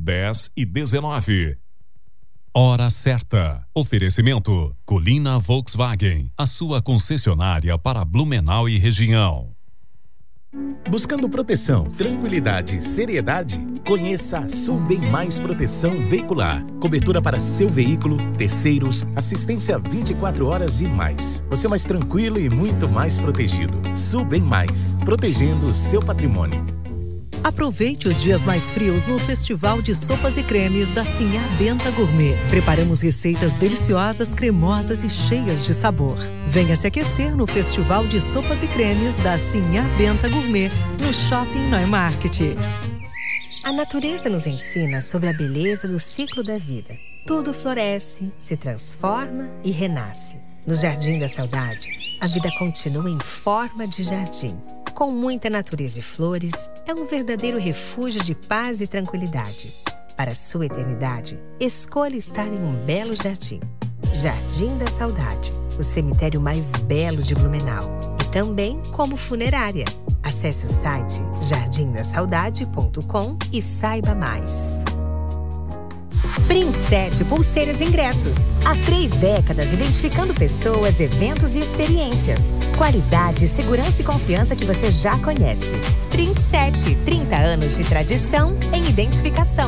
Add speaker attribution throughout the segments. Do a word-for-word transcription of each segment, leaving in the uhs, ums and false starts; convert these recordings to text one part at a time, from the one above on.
Speaker 1: dez e dezenove. Hora certa. Oferecimento Colina Volkswagen, a sua concessionária para Blumenau e região.
Speaker 2: Buscando proteção, tranquilidade e seriedade? Conheça a Sul Bem Mais Proteção Veicular. Cobertura para seu veículo, terceiros, assistência vinte e quatro horas e mais. Você mais tranquilo e muito mais protegido. Sul Bem Mais, protegendo o seu patrimônio.
Speaker 3: Aproveite os dias mais frios no Festival de Sopas e Cremes da Sinhá Benta Gourmet. Preparamos receitas deliciosas, cremosas e cheias de sabor. Venha se aquecer no Festival de Sopas e Cremes da Sinhá Benta Gourmet, no Shopping Neumarkt.
Speaker 4: A natureza nos ensina sobre a beleza do ciclo da vida. Tudo floresce, se transforma e renasce. No Jardim da Saudade, a vida continua em forma de jardim. Com muita natureza e flores, é um verdadeiro refúgio de paz e tranquilidade. Para sua eternidade, escolha estar em um belo jardim. Jardim da Saudade, o cemitério mais belo de Blumenau. E também como funerária. Acesse o site jardim da saudade ponto com e saiba mais. Print sete Pulseiras Ingressos. Há três décadas identificando pessoas, eventos e experiências. Qualidade, segurança e confiança que você já conhece. Print sete, trinta anos de tradição em identificação.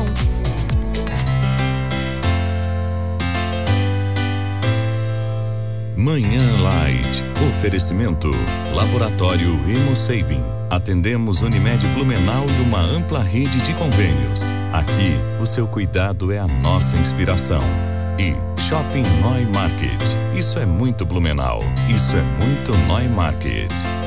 Speaker 5: Manhã Light. Oferecimento. Laboratório Hemosabin. Atendemos Unimed Blumenau e uma ampla rede de convênios. Aqui, o seu cuidado é a nossa inspiração. E Shopping Neumarkt. Isso é muito Blumenau. Isso é muito Neumarkt.